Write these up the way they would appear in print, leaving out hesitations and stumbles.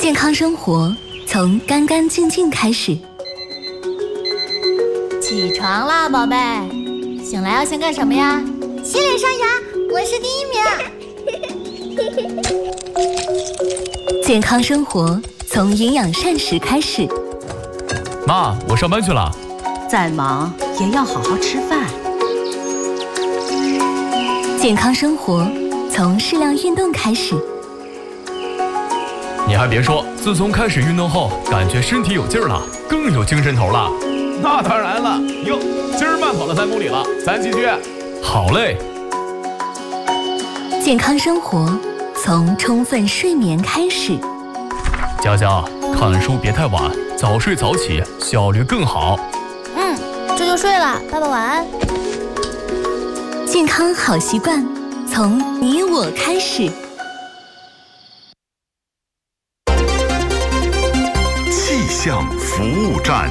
健康生活从干干净净开始。 起床啦，宝贝！醒来要先干什么呀？ 洗脸刷牙，我是第1名。 健康生活从营养膳食开始。 妈，我上班去了。 再忙也要好好吃饭。 健康生活从适量运动开始。 你还别说，自从开始运动后，感觉身体有劲儿了，更有精神头了。 那当然了，哟，今儿慢跑了3公里了，咱继续。 好嘞。 健康生活从充分睡眠开始。 佳佳，看书别太晚，早睡早起，效率更好。 这就睡了，爸爸晚安。 健康好习惯从你我开始。 气象服务站，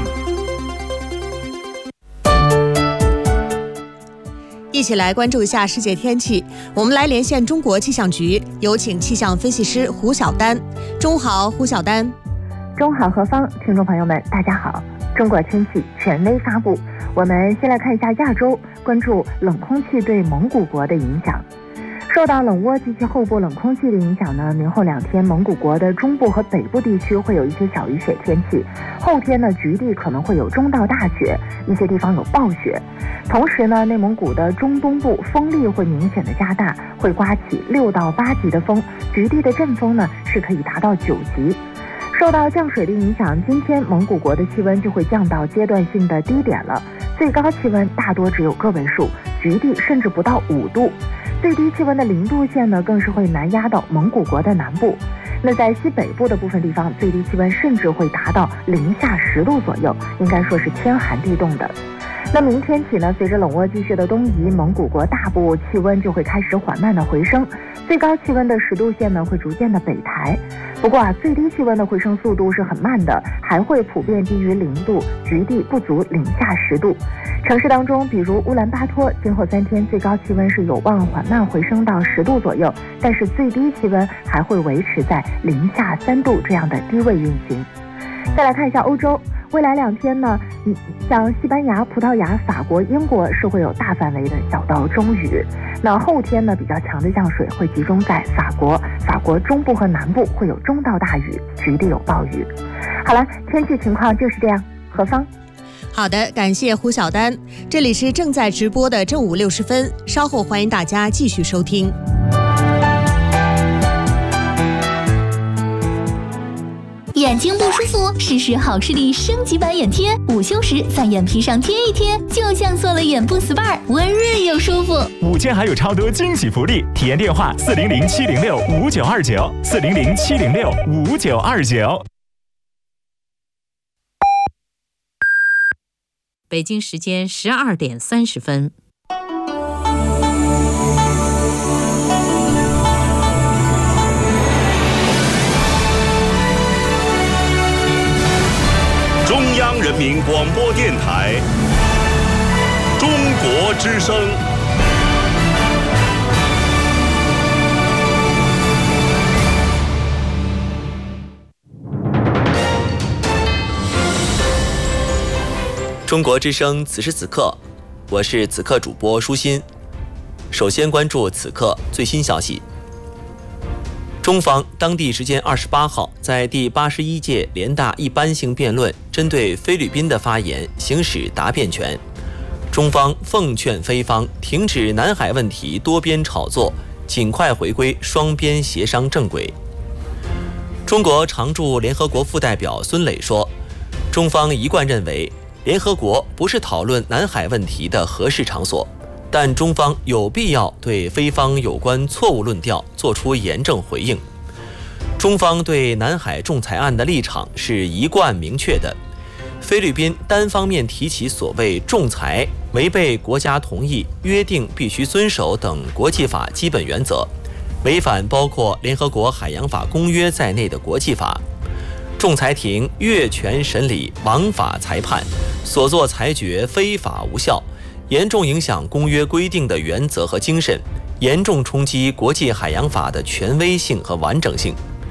一起来关注一下世界天气。我们来连线中国气象局，有请气象分析师胡晓丹。中好，胡晓丹。 中好何方，听众朋友们，大家好。中国天气权威发布，我们先来看一下亚洲，关注冷空气对蒙古国的影响。受到冷涡及其后部冷空气的影响呢，明后2天蒙古国的中部和北部地区会有一些小雨雪天气，后天呢局地可能会有中到大雪，一些地方有暴雪。同时呢，内蒙古的中东部风力会明显的加大，会刮起6到8级的风，局地的阵风呢是可以达到9级。受到降水的影响，今天蒙古国的气温就会降到阶段性的低点了，最高气温大多只有个位数，局地甚至不到5度。最低气温的0度线呢，更是会南压到蒙古国的南部。那在西北部的部分地方，最低气温甚至会达到零下10度左右，应该说是天寒地冻的。那明天起呢，随着冷涡继续的东移，蒙古国大部气温就会开始缓慢的回升，最高气温的10度线呢会逐渐的北抬。不过最低气温的回升速度是很慢的，还会普遍低于0度，局地不足零下10度。城市当中，比如乌兰巴托，今后3天最高气温是有望缓慢回升到10度左右，但是最低气温还会维持在零下3度这样的低位运行。再来看一下欧洲，未来2天呢，像西班牙、葡萄牙、法国、英国是会有大范围的小到中雨。那后天呢，比较强的降水会集中在法国中部和南部会有中到大雨，局地有暴雨。好了，天气情况就是这样。何方？ 好的，感谢胡晓丹。这里是正在直播的正午60分，稍后欢迎大家继续收听。 眼睛不舒服，试试好视力升级版眼贴，午休时在眼皮上贴一贴，就像做了眼部 SPA， 温润又舒服。 5天还有超多惊喜福利，体验电话400-706-5929，400-706-5929。 北京时间12点30分。 中央人民广播电台中国之声。 中国之声，此时此刻，我是此刻主播舒心。首先关注此刻最新消息。中方当地时间28号在第81届联大一般性辩论针对菲律宾的发言行使答辩权。中方奉劝菲方停止南海问题多边炒作，尽快回归双边协商正轨。中国常驻联合国副代表孙磊说，中方一贯认为联合国不是讨论南海问题的合适场所，但中方有必要对菲方有关错误论调作出严正回应。中方对南海仲裁案的立场是一贯明确的，菲律宾单方面提起所谓仲裁，违背国家同意、约定必须遵守等国际法基本原则，违反包括联合国海洋法公约在内的国际法。仲裁庭越权审理枉法裁判，所作裁决非法无效，严重影响公约规定的原则和精神，严重冲击国际海洋法的权威性和完整性。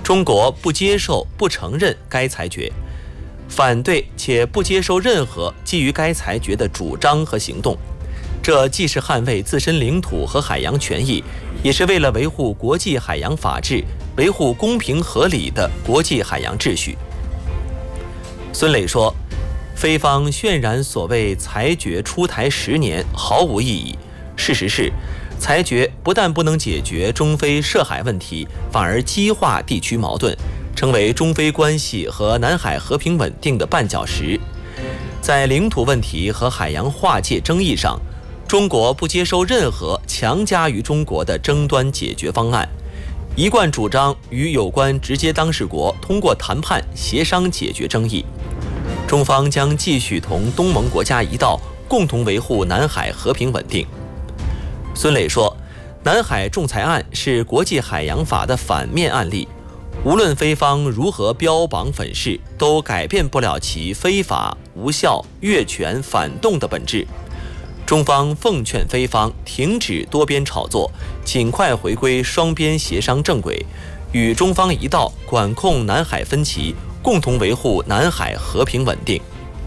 中国不接受、不承认该裁决，反对且不接受任何基于该裁决的主张和行动。这既是捍卫自身领土和海洋权益，也是为了维护国际海洋法治，维护公平合理的国际海洋秩序。孙磊说，菲方渲染所谓裁决出台10年毫无意义，事实是裁决不但不能解决中非涉海问题，反而激化地区矛盾，成为中非关系和南海和平稳定的绊脚石。在领土问题和海洋划界争议上，中国不接受任何强加于中国的争端解决方案，一贯主张与有关直接当事国通过谈判协商解决争议。中方将继续同东盟国家一道，共同维护南海和平稳定。孙磊说，南海仲裁案是国际海洋法的反面案例，无论菲方如何标榜粉饰，都改变不了其非法、无效、越权、反动的本质。中方奉劝菲方停止多边炒作，尽快回归双边协商正轨，与中方一道管控南海分歧，共同维护南海和平稳定。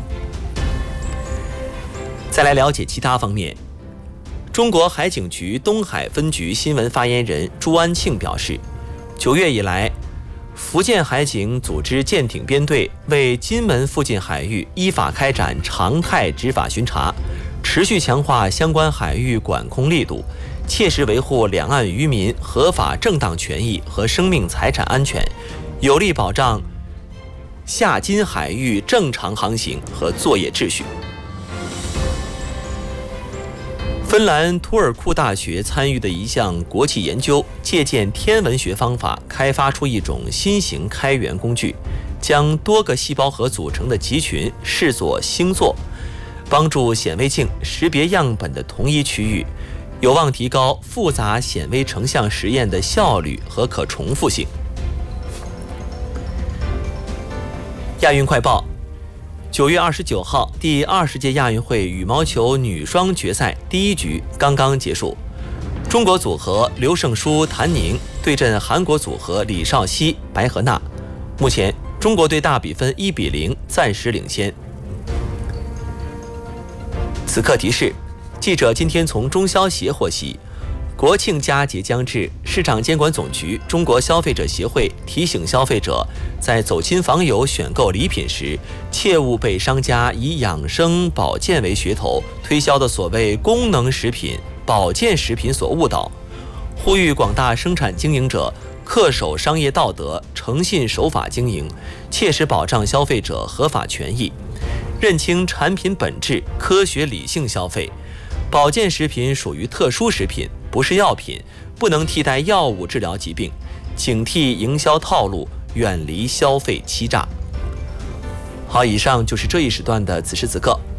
再来了解其他方面，中国海警局东海分局新闻发言人朱安庆表示，9月以来，福建海警组织舰艇编队为金门附近海域依法开展常态执法巡查，持续强化相关海域管控力度，切实维护两岸渔民合法正当权益和生命财产安全，有力保障下金海域正常航行和作业秩序。芬兰图尔库大学参与的一项国际研究，借鉴天文学方法，开发出一种新型开源工具，将多个细胞核组成的集群视作星座，帮助显微镜识别样本的同一区域，有望提高复杂显微成像实验的效率和可重复性。亚运快报，9月29号，第20届亚运会羽毛球女双决赛第1局刚刚结束，中国组合刘胜书、谭宁对阵韩国组合李绍希、白河娜，目前中国队大比分1-0，暂时领先。此刻提示，记者今天从中消协获悉，国庆佳节将至，市场监管总局、中国消费者协会提醒消费者，在走亲访友选购礼品时，切勿被商家以养生保健为噱头推销的所谓功能食品、保健食品所误导，呼吁广大生产经营者恪守商业道德，诚信守法经营，切实保障消费者合法权益，认清产品本质，科学理性消费。保健食品属于特殊食品，不是药品，不能替代药物治疗疾病，警惕营销套路，远离消费欺诈。好，以上就是这一时段的此时此刻，